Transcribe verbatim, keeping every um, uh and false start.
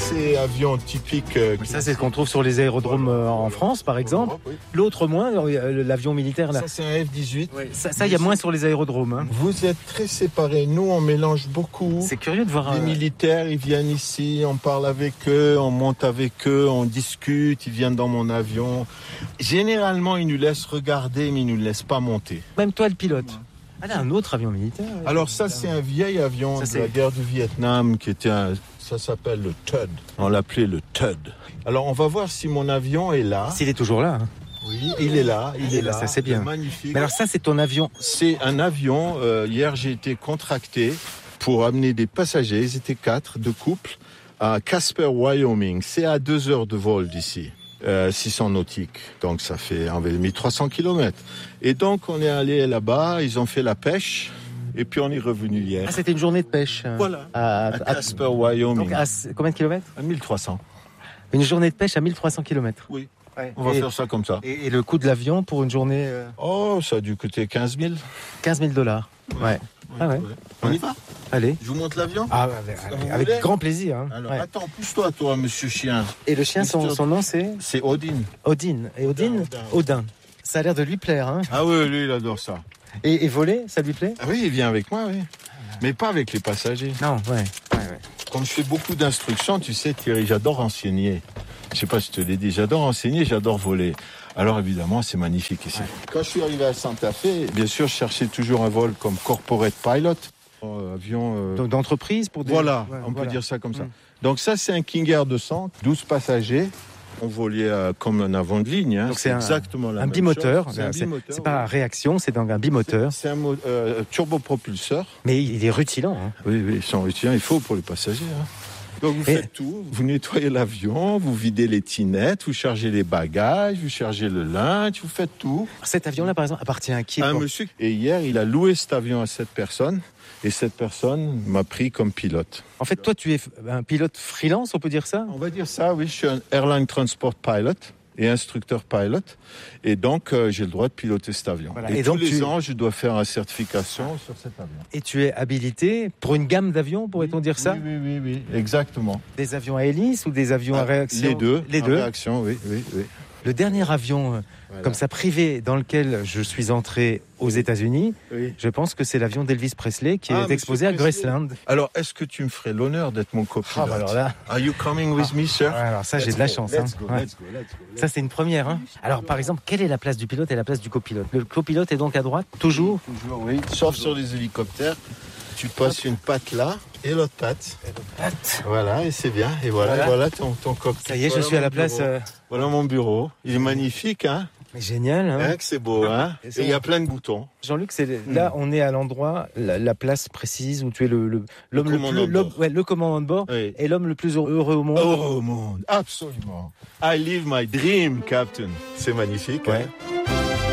c'est avion typique. Euh, ça, c'est ce qu'on trouve sur les aérodromes euh, en France, par exemple. Oui. L'autre moins, l'avion militaire là. Ça, c'est un F dix-huit. Oui. Ça, ça, il y a moins sur les aérodromes. Hein. Vous êtes très séparés. Nous, on mélange beaucoup. C'est curieux de voir. Les euh... militaires, ils viennent ici, on parle avec eux, on monte avec eux, on discute, ils viennent dans mon avion. Généralement, ils nous laissent regarder, mais ils nous laissent pas monter. Même toi, le pilote. Ah là, un autre avion militaire. Alors ça, c'est un vieil avion ça, de c'est... la guerre du Vietnam qui était un... Ça s'appelle le T U D. On l'appelait le T U D. Alors, on va voir si mon avion est là. S'il est toujours là. Hein. Oui, il est là, il est là. Ça, c'est bien. Magnifique. Mais alors ça, c'est ton avion. C'est un avion. Euh, hier, j'ai été contracté pour amener des passagers. Ils étaient quatre, de couple, à Casper, Wyoming. C'est à deux heures de vol d'ici. Euh, six cents nautiques, donc ça fait environ mille trois cents kilomètres. Et donc on est allé là-bas, ils ont fait la pêche, et puis on est revenu hier. Ah, c'était une journée de pêche. Voilà. À, à Casper, Wyoming. Donc à combien de kilomètres ? À mille trois cents. Une journée de pêche à mille trois cents kilomètres. Oui. Ouais. On va et, faire ça comme ça. Et, et le coût de l'avion pour une journée euh... Oh, ça a dû coûter quinze mille. quinze mille dollars. Ouais. ouais. Ah ouais. ouais. On y va ? Allez. Je vous montre l'avion ? Ah, avec, avec, avec grand plaisir. Hein. Alors, ouais. attends, pousse-toi, toi, monsieur chien. Et le chien, son, son nom, c'est ? C'est Odin. Odin. Et Odin ? Odin. Odin. Ça a l'air de lui plaire. Hein. Ah oui, lui, il adore ça. Et, et voler, ça lui plaît ? Ah oui, il vient avec moi, oui. Mais pas avec les passagers. Non, ouais. ouais, ouais. Comme je fais beaucoup d'instructions, tu sais, Thierry, j'adore enseigner. Je sais pas si je te l'ai dit, j'adore enseigner, j'adore voler. Alors évidemment, c'est magnifique ici. Ouais. Quand je suis arrivé à Santa Fe, bien sûr, je cherchais toujours un vol comme corporate pilot. Euh, avion euh... donc d'entreprise pour des... Voilà, ouais, on voilà. peut dire ça comme ça. Mmh. Donc ça, c'est un King Air deux cents, douze passagers. On volait euh, comme un avion de ligne. Hein. Donc c'est, c'est exactement un, la un même bimoteur. chose. C'est, un c'est, bimoteur. C'est pas à réaction, c'est donc un bimoteur. C'est, c'est un mo- euh, turbopropulseur. Mais il est rutilant. Hein. Oui, oui, ils sont rutilants. Il faut pour les passagers. Hein. Donc vous Et... faites tout, vous nettoyez l'avion, vous videz les tinettes, vous chargez les bagages, vous chargez le linge, vous faites tout. Cet avion-là, par exemple, appartient à qui ? Un monsieur. Et hier, il a loué cet avion à cette personne, et cette personne m'a pris comme pilote. En fait, toi, tu es un pilote freelance, on peut dire ça ? On va dire ça, oui. Je suis un Airline Transport Pilot et instructeur pilot, et donc euh, j'ai le droit de piloter cet avion. Voilà. Et, et donc tous les tu... ans, je dois faire une certification sur cet avion. Et tu es habilité pour une gamme d'avions, pourrait-on oui, dire ça ? Oui, oui, oui, oui, exactement. Des avions à hélice ou des avions ah, à réaction ? Les deux. Les deux. À réaction, oui, oui, oui. Le dernier avion, voilà. comme ça, privé, dans lequel je suis entré aux États-Unis, oui. je pense que c'est l'avion d'Elvis Presley qui ah, est exposé à Graceland. Alors, est-ce que tu me ferais l'honneur d'être mon copilote ? Ah, alors là... Are you coming with ah, me, sir ? ouais, alors ça, let's j'ai de la chance. Let's hein. go, ouais. let's go, let's go, let's ça, c'est une première. Hein. Alors, par exemple, quelle est la place du pilote et la place du copilote ? Le copilote est donc à droite, toujours ? Toujours, oui. Sauf sur les hélicoptères. Tu passes Hop. une patte là et l'autre patte. Et l'autre patte. Voilà, et c'est bien. Et voilà, voilà. voilà ton, ton cockpit. Ça y est, voilà je suis à la place. Euh... Voilà mon bureau. Il est magnifique, hein ? Mais génial, hein, hein que c'est beau, hein. Et il y a plein de boutons. Jean-Luc, c'est là, on est à l'endroit, la, la place précise où tu es le, le l'homme le, le plus, l'homme, ouais, le commandant de bord, oui. et l'homme le plus heureux au monde. Heureux au monde, absolument. I live my dream, Captain. C'est magnifique. Ouais. Hein.